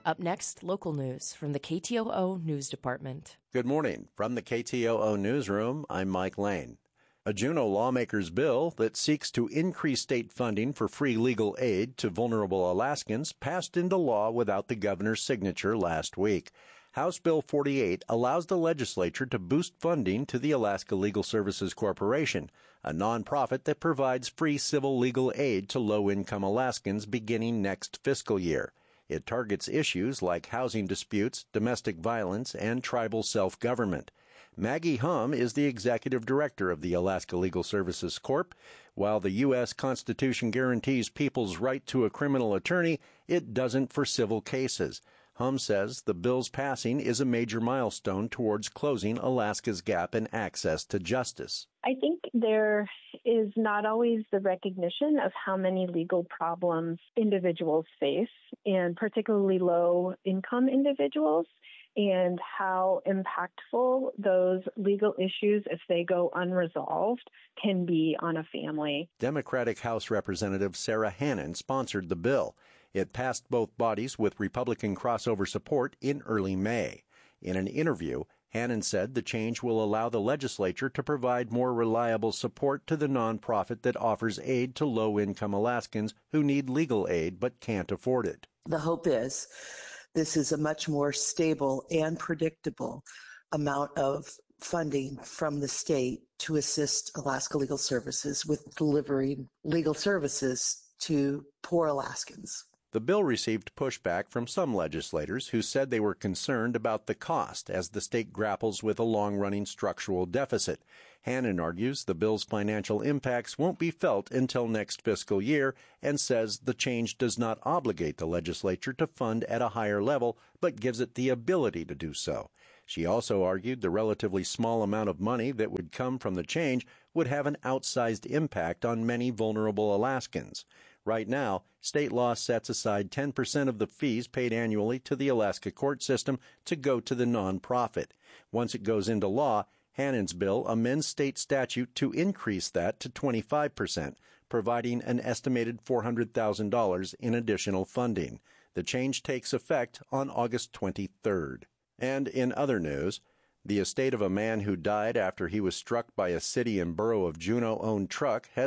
Up next, local news from the KTOO News Department. Good morning. From the KTOO Newsroom, I'm Mike Lane. A Juneau lawmaker's bill that seeks to increase state funding for free legal aid to vulnerable Alaskans passed into law without the governor's signature last week. House Bill 48 allows the legislature to boost funding to the Alaska Legal Services Corporation, a nonprofit that provides free civil legal aid to low-income Alaskans beginning next fiscal year. It targets issues like housing disputes, domestic violence, and tribal self-government. Maggie Hum is the executive director of the Alaska Legal Services Corp. While the U.S. Constitution guarantees people's right to a criminal attorney, it doesn't for civil cases. Hum says the bill's passing is a major milestone towards closing Alaska's gap in access to justice. I think there is not always the recognition of how many legal problems individuals face, and particularly low-income individuals, and how impactful those legal issues, if they go unresolved, can be on a family. Democratic House Representative Sarah Hannon sponsored the bill. It passed both bodies with Republican crossover support in early May. In an interview, Hannon said the change will allow the legislature to provide more reliable support to the nonprofit that offers aid to low-income Alaskans who need legal aid but can't afford it. The hope is this is a much more stable and predictable amount of funding from the state to assist Alaska Legal Services with delivering legal services to poor Alaskans. The bill received pushback from some legislators who said they were concerned about the cost as the state grapples with a long-running structural deficit. Hannon argues the bill's financial impacts won't be felt until next fiscal year and says the change does not obligate the legislature to fund at a higher level, but gives it the ability to do so. She also argued the relatively small amount of money that would come from the change would have an outsized impact on many vulnerable Alaskans. Right now, state law sets aside 10% of the fees paid annually to the Alaska court system to go to the nonprofit. Once it goes into law, Hannon's bill amends state statute to increase that to 25%, providing an estimated $400,000 in additional funding. The change takes effect on August 23rd. And in other news, the estate of a man who died after he was struck by a city and borough of Juneau-owned truck has